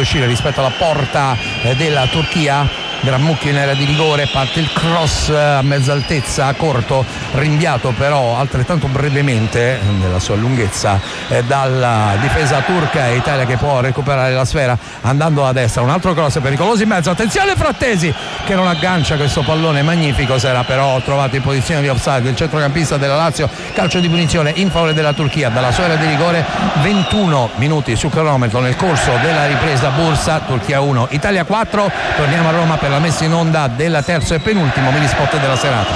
uscire rispetto alla porta della Turchia. Gran mucchio in area di rigore, parte il cross a mezza altezza, corto, rinviato però altrettanto brevemente nella sua lunghezza dalla difesa turca, e Italia che può recuperare la sfera andando a destra. Un altro cross pericoloso in mezzo, attenzione Frattesi che non aggancia questo pallone magnifico, si era però trovato in posizione di offside il centrocampista della Lazio. Calcio di punizione in favore della Turchia dalla sua area di rigore, 21 minuti sul cronometro nel corso della ripresa. Bursa, Turchia 1, Italia 4. Torniamo a Roma per la messa in onda del terzo e penultimo mini spot della serata.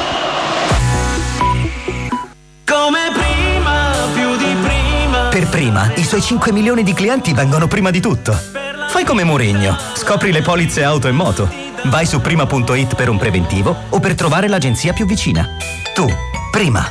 Come prima, più di prima. Per Prima, i suoi 5 milioni di clienti vengono prima di tutto. Fai come Mourinho, scopri le polizze auto e moto. Vai su prima.it per un preventivo o per trovare l'agenzia più vicina. Tu, Prima.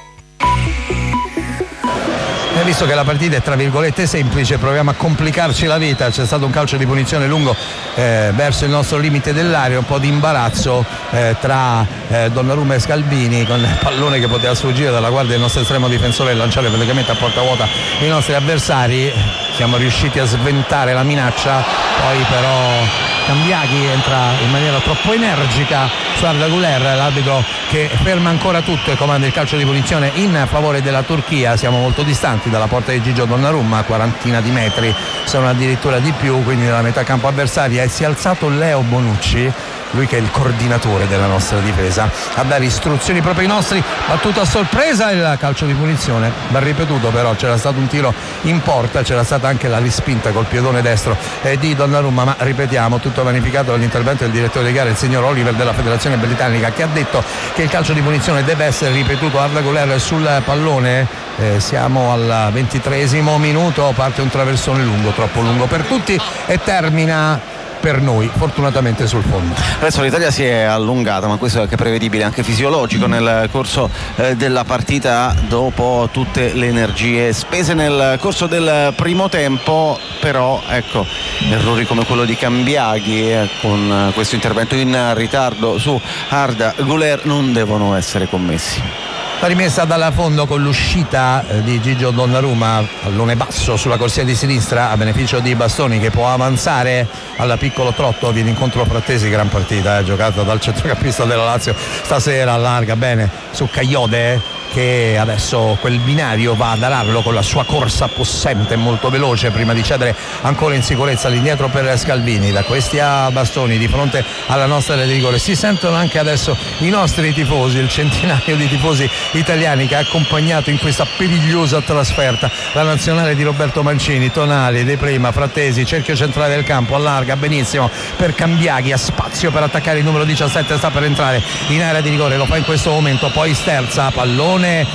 Visto che la partita è tra virgolette semplice, proviamo a complicarci la vita. C'è stato un calcio di punizione lungo verso il nostro limite dell'area, un po' di imbarazzo tra Donnarumma e Scalvini, con il pallone che poteva sfuggire dalla guardia del nostro estremo difensore e lanciare praticamente a porta vuota i nostri avversari. Siamo riusciti a sventare la minaccia, poi però Cambiaghi entra in maniera troppo energica su Arda Güler, l'arbitro che ferma ancora tutto e comanda il calcio di punizione in favore della Turchia. Siamo molto distanti dalla porta di Gigio Donnarumma, quarantina di metri, sono addirittura di più, quindi dalla metà campo avversaria, e si è alzato Leo Bonucci, lui che è il coordinatore della nostra difesa, a dare istruzioni proprio ai nostri. Battuta a sorpresa il calcio di punizione, va ripetuto però, c'era stato un tiro in porta, c'era stata anche la rispinta col piedone destro di Donnarumma, ma ripetiamo, tutto vanificato dall'intervento del direttore di gara, il signor Oliver della Federazione Britannica, che ha detto che il calcio di punizione deve essere ripetuto. Arda Güler sul pallone, siamo al 23esimo minuto, parte un traversone lungo, troppo lungo per tutti, e termina per noi fortunatamente sul fondo. Adesso l'Italia si è allungata, ma questo è anche prevedibile, anche fisiologico nel corso della partita, dopo tutte le energie spese nel corso del primo tempo. Però ecco, errori come quello di Cambiaghi con questo intervento in ritardo su Arda Güler non devono essere commessi. La rimessa dalla fondo con l'uscita di Gigio Donnarumma, pallone basso sulla corsia di sinistra a beneficio di Bastoni, che può avanzare al piccolo trotto, viene incontro Frattesi. Gran partita giocata dal centrocampista della Lazio stasera, allarga bene su Cagliode, che adesso quel binario va ad ararlo con la sua corsa possente e molto veloce prima di cedere ancora in sicurezza all'indietro per Scalvini. Da questi a Bastoni di fronte alla nostra area di rigore. Si sentono anche adesso i nostri tifosi, il centinaio di tifosi italiani che ha accompagnato in questa perigliosa trasferta la nazionale di Roberto Mancini. Tonali, De Prima, Frattesi, cerchio centrale del campo, allarga benissimo per Cambiaghi, ha spazio per attaccare il numero 17, sta per entrare in area di rigore, lo fa in questo momento, poi sterza, pallone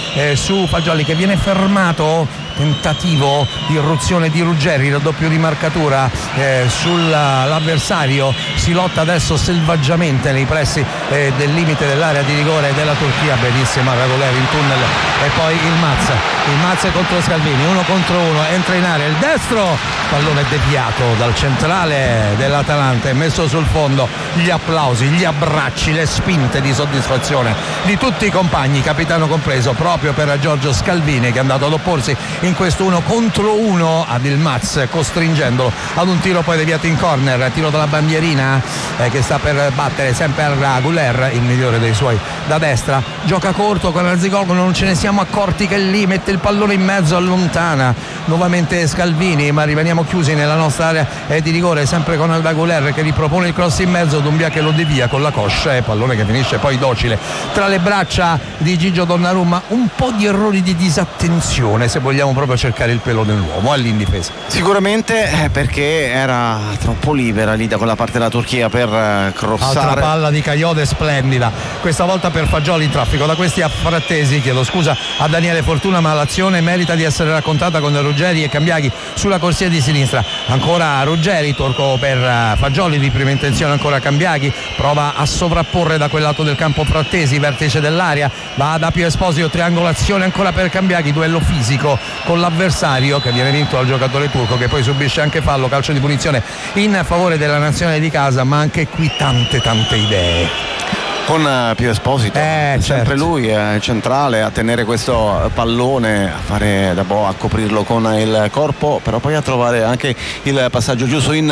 su Fagioli che viene fermato, tentativo di irruzione di Ruggeri, raddoppio di marcatura sull'avversario, si lotta adesso selvaggiamente nei pressi del limite dell'area di rigore della Turchia. Benissima Arda Güler in tunnel, e poi il Mazza contro Scalvini, 1 contro 1, entra in area il destro, pallone deviato dal centrale dell'Atalanta e messo sul fondo. Gli applausi, gli abbracci, le spinte di soddisfazione di tutti i compagni, capitano compreso, proprio per Giorgio Scalvini, che è andato ad opporsi in questo 1 contro 1 ad Yilmaz, costringendolo ad un tiro poi deviato in corner, tiro dalla bandierina che sta per battere sempre Arda Güler, il migliore dei suoi da destra, gioca corto con Arzigoglu, non ce ne siamo accorti che lì mette il pallone in mezzo, allontana nuovamente Scalvini, ma rimaniamo chiusi nella nostra area di rigore, sempre con Arda Güler che ripropone il cross in mezzo, Doumbia che lo devia con la coscia, e pallone che finisce poi docile tra le braccia di Gigio Donnarumma. Un po' di errori di disattenzione, se vogliamo proprio cercare il pelo dell'uomo all'indifesa. Sicuramente perché era troppo libera lì da quella parte della Turchia per crossare. Altra palla di Cagliode splendida, questa volta per Fagioli in traffico, da questi a Frattesi, chiedo scusa a Daniele Fortuna, ma l'azione merita di essere raccontata con Ruggeri e Cambiaghi sulla corsia di sinistra. Ancora Ruggeri, torco per Fagioli di prima intenzione, ancora Cambiaghi, prova a sovrapporre da quel lato del campo Frattesi, vertice dell'area, va da Pio Esposito, triangolazione ancora per Cambiaghi, duello fisico con l'avversario che viene vinto dal giocatore turco, che poi subisce anche fallo, calcio di punizione in favore della nazionale di casa, ma anche qui tante idee. Con Pio Esposito, sempre certo. Lui è centrale a tenere questo pallone, a fare da boa, a coprirlo con il corpo, però poi a trovare anche il passaggio giusto in